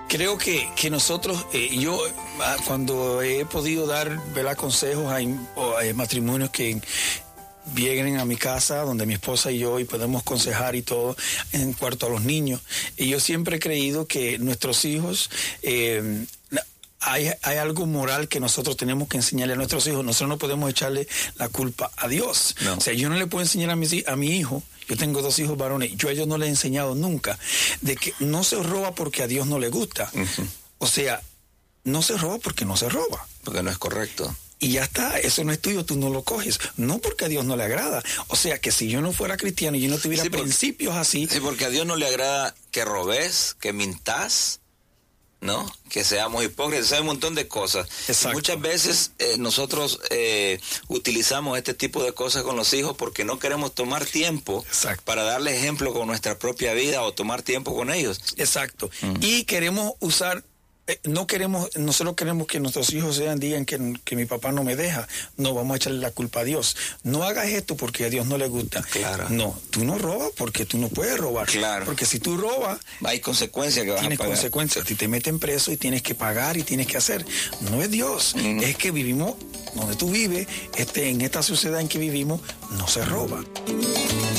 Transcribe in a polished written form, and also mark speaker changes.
Speaker 1: Creo que nosotros, yo cuando he podido dar, ¿verdad?, consejos a matrimonios que vienen a mi casa, donde mi esposa y yo, y podemos aconsejar y todo, en cuanto a los niños. Y yo siempre he creído que nuestros hijos... Hay algo moral que nosotros tenemos que enseñarle a nuestros hijos. Nosotros no podemos echarle la culpa a Dios. No. O sea, yo no le puedo enseñar a mi hijo, yo tengo 2 hijos varones, yo a ellos no les he enseñado nunca de que no se roba porque a Dios no le gusta. Uh-huh. O sea, no se roba porque no se roba.
Speaker 2: Porque no es correcto.
Speaker 1: Y ya está, eso no es tuyo, tú no lo coges. No porque a Dios no le agrada. O sea, que si yo no fuera cristiano y yo no tuviera principios así...
Speaker 2: Sí, porque a Dios no le agrada que robes, que mintas, ¿no? Que seamos hipócritas, hay un montón de cosas.
Speaker 1: Exacto.
Speaker 2: Muchas veces nosotros utilizamos este tipo de cosas con los hijos porque no queremos tomar tiempo para darle ejemplo con nuestra propia vida o tomar tiempo con ellos.
Speaker 1: Exacto. Y queremos usar... nosotros queremos que nuestros hijos digan que mi papá no me deja. No, vamos a echarle la culpa a Dios. No hagas esto porque a Dios no le gusta.
Speaker 2: Claro.
Speaker 1: No, tú no robas porque tú no puedes robar.
Speaker 2: Claro.
Speaker 1: Porque si tú robas,
Speaker 2: hay consecuencias que vas a pagar.
Speaker 1: Tienes consecuencias. Te meten preso y tienes que pagar y tienes que hacer. No es Dios. Es que vivimos donde tú vives, en esta sociedad en que vivimos, no se roba.